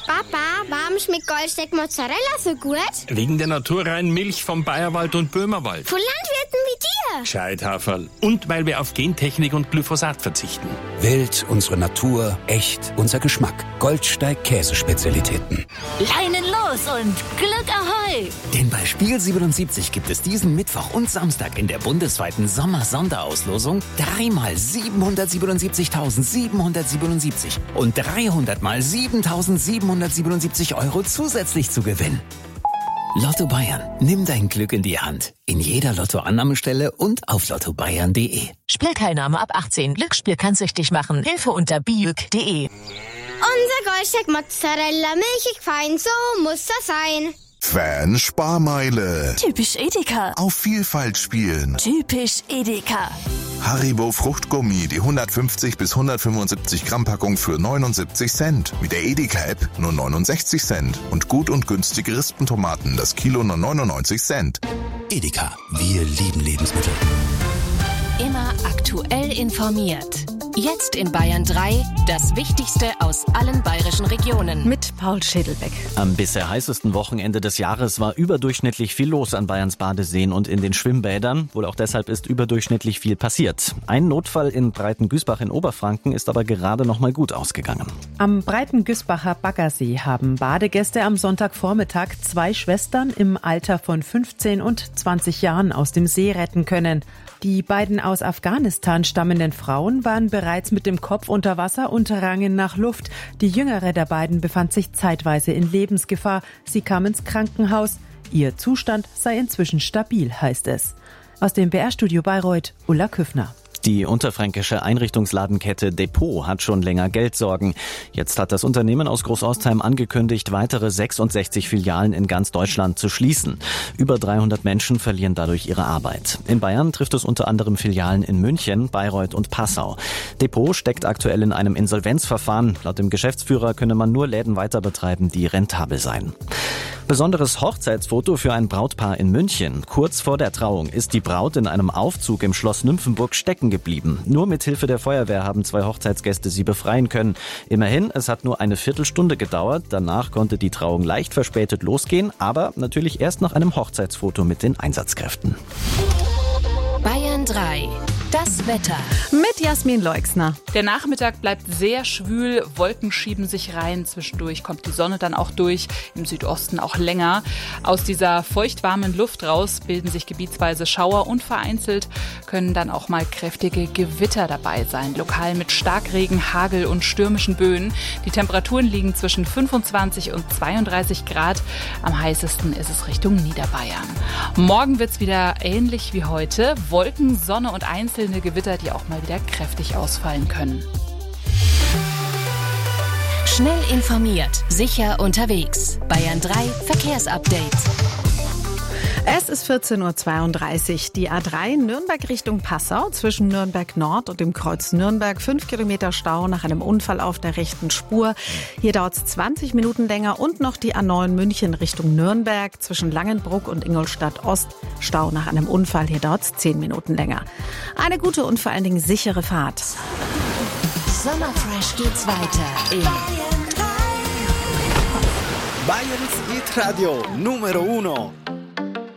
Papa, warum schmeckt Goldsteak Mozzarella so gut? Wegen der naturreinen Milch vom Bayerwald und Böhmerwald. Von Landwirten wie dir. Gescheit, Haferl. Und weil wir auf Gentechnik und Glyphosat verzichten. Wild, unsere Natur, echt, unser Geschmack. Goldsteig Käsespezialitäten. Leinen los und Glück Ahoi! Denn bei Spiel 77 gibt es diesen Mittwoch und Samstag in der bundesweiten Sommer-Sonderauslosung 3 mal 777.777 und 300 mal 7.777 Euro zusätzlich zu gewinnen. Lotto Bayern. Nimm dein Glück in die Hand. In jeder Lottoannahmestelle und auf lottobayern.de. Spielteilnahme ab 18. Glücksspiel kann süchtig machen. Hilfe unter biüg.de. Unser Goldsteak Mozzarella, milchig fein, so muss das sein. Fan-Sparmeile. Typisch Edeka. Auf Vielfalt spielen. Typisch Edeka. Haribo Fruchtgummi, die 150 bis 175 Gramm Packung für 79 Cent. Mit der Edeka-App nur 69 Cent. Und gut und günstige Rispentomaten, das Kilo nur 99 Cent. Edeka, wir lieben Lebensmittel. Immer aktuell informiert. Jetzt in Bayern 3 das Wichtigste aus allen bayerischen Regionen. Mit Paul Schädelbeck. Am bisher heißesten Wochenende des Jahres war überdurchschnittlich viel los an Bayerns Badeseen und in den Schwimmbädern. Wohl auch deshalb ist überdurchschnittlich viel passiert. Ein Notfall in Breitengüßbach in Oberfranken ist aber gerade noch mal gut ausgegangen. Am Breitengüßbacher Baggersee haben Badegäste am Sonntagvormittag 2 Schwestern im Alter von 15 und 20 Jahren aus dem See retten können. Die beiden aus Afghanistan stammenden Frauen waren bereits mit dem Kopf unter Wasser und rangen nach Luft. Die jüngere der beiden befand sich zeitweise in Lebensgefahr. Sie kam ins Krankenhaus. Ihr Zustand sei inzwischen stabil, heißt es. Aus dem BR-Studio Bayreuth, Ulla Küffner. Die unterfränkische Einrichtungsladenkette Depot hat schon länger Geldsorgen. Jetzt hat das Unternehmen aus Großostheim angekündigt, weitere 66 Filialen in ganz Deutschland zu schließen. Über 300 Menschen verlieren dadurch ihre Arbeit. In Bayern trifft es unter anderem Filialen in München, Bayreuth und Passau. Depot steckt aktuell in einem Insolvenzverfahren. Laut dem Geschäftsführer könne man nur Läden weiter betreiben, die rentabel seien. Besonderes Hochzeitsfoto für ein Brautpaar in München. Kurz vor der Trauung ist die Braut in einem Aufzug im Schloss Nymphenburg stecken geblieben. Nur mit Hilfe der Feuerwehr haben 2 Hochzeitsgäste sie befreien können. Immerhin, es hat nur eine Viertelstunde gedauert. Danach konnte die Trauung leicht verspätet losgehen, aber natürlich erst nach einem Hochzeitsfoto mit den Einsatzkräften. Bayern 3. Das Wetter. Mit Jasmin Leixner. Der Nachmittag bleibt sehr schwül, Wolken schieben sich rein, zwischendurch kommt die Sonne dann auch durch, im Südosten auch länger. Aus dieser feuchtwarmen Luft raus bilden sich gebietsweise Schauer und vereinzelt können dann auch mal kräftige Gewitter dabei sein, lokal mit Starkregen, Hagel und stürmischen Böen. Die Temperaturen liegen zwischen 25 und 32 Grad, am heißesten ist es Richtung Niederbayern. Morgen wird's wieder ähnlich wie heute, Wolken, Sonne und einzelne Gewitter, die auch mal wieder kräftig ausfallen können. Schnell informiert, sicher unterwegs. Bayern 3 Verkehrsupdate. Es ist 14.32 Uhr. Die A3 Nürnberg Richtung Passau zwischen Nürnberg Nord und dem Kreuz Nürnberg. 5 Kilometer Stau nach einem Unfall auf der rechten Spur. Hier dauert es 20 Minuten länger. Und noch die A9 München Richtung Nürnberg zwischen Langenbruck und Ingolstadt Ost. Stau nach einem Unfall. Hier dauert es 10 Minuten länger. Eine gute und vor allen Dingen sichere Fahrt. Sommerfresh geht's weiter in Bayerns Hit Radio Numero 1.